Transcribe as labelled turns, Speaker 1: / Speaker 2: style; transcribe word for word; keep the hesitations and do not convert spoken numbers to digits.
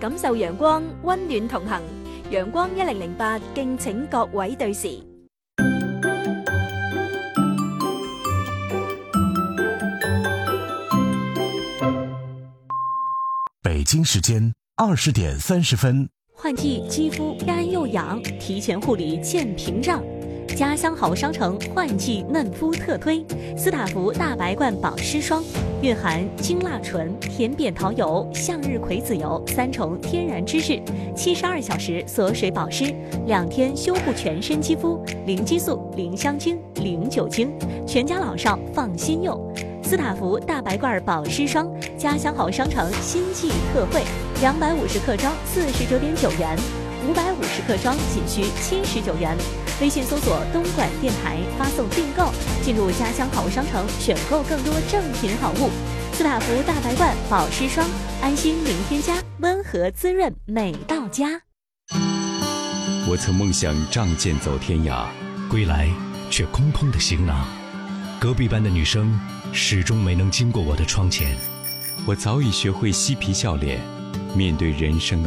Speaker 1: 感受陽光，溫暖同行。陽光一零零八，敬請各位對時。
Speaker 2: 北京時間二十點三十分。
Speaker 3: 換季肌膚乾又癢，提前護理見屏障。家鄉好商城換季嫩膚特推斯塔芙大白罐保濕霜，蘊含精辣醇、甜扁桃油、向日葵籽油三重天然脂质，七十二小時鎖水保濕，兩天修護全身肌膚，零激素、零香精、零酒精，全家老少放心用。斯塔芙大白罐保濕霜，家鄉好商城新季特惠，兩百五十克裝四十九點九元，五百五十克裝僅需七十九元。微信搜索東莞電台，發送訂購，進入家鄉好商城，選購更多正品好物。斯塔芙大白罐保濕霜，安心零添加，溫和滋潤美到家。
Speaker 4: 我曾夢想仗劍走天涯，
Speaker 5: 歸來卻空空的行囊。隔壁班的女生始終沒能經過我的窗前。
Speaker 4: 我早已學會嬉皮笑臉，面對人生的